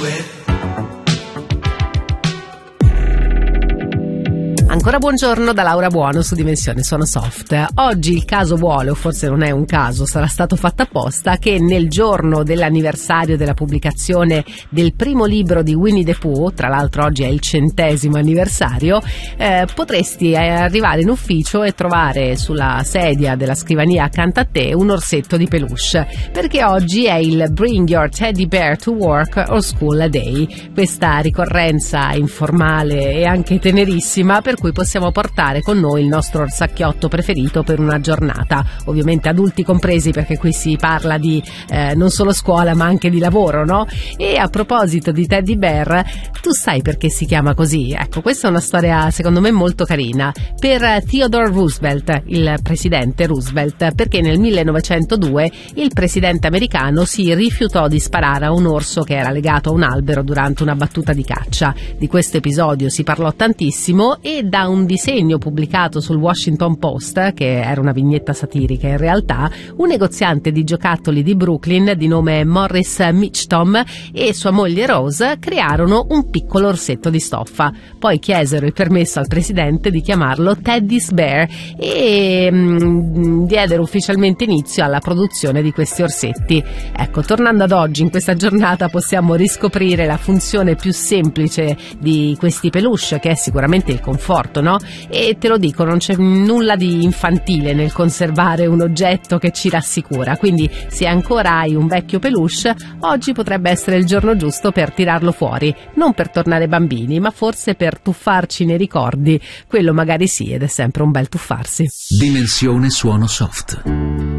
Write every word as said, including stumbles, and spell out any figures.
it. Ancora buongiorno da Laura Buono su Dimensione Suono Soft. Oggi il caso vuole, o forse non è un caso, sarà stato fatto apposta, che nel giorno dell'anniversario della pubblicazione del primo libro di Winnie the Pooh, tra l'altro oggi è il centesimo anniversario, eh, potresti arrivare in ufficio e trovare sulla sedia della scrivania accanto a te un orsetto di peluche, perché oggi è il Bring Your Teddy Bear to Work or School Day, questa ricorrenza informale e anche tenerissima per cui possiamo portare con noi il nostro orsacchiotto preferito per una giornata, ovviamente adulti compresi, perché qui si parla di eh, non solo scuola ma anche di lavoro, no? E a proposito di Teddy Bear, tu sai perché si chiama così? Ecco, questa è una storia secondo me molto carina. Per Theodore Roosevelt, il presidente Roosevelt, perché nel millenovecentodue il presidente americano si rifiutò di sparare a un orso che era legato a un albero durante una battuta di caccia. Di questo episodio si parlò tantissimo e da un disegno pubblicato sul Washington Post, che era una vignetta satirica in realtà, un negoziante di giocattoli di Brooklyn di nome Morris Mitchum e sua moglie Rose crearono un piccolo orsetto di stoffa. Poi chiesero il permesso al presidente di chiamarlo Teddy's Bear e mh, diedero ufficialmente inizio alla produzione di questi orsetti. Ecco, tornando ad oggi, in questa giornata possiamo riscoprire la funzione più semplice di questi peluche, che è sicuramente il conforto, no? E te lo dico, non c'è nulla di infantile nel conservare un oggetto che ci rassicura, quindi se ancora hai un vecchio peluche, oggi potrebbe essere il giorno giusto per tirarlo fuori, non per tornare bambini, ma forse per tuffarci nei ricordi. Quello magari sì, ed è sempre un bel tuffarsi. Dimensione Suono Soft.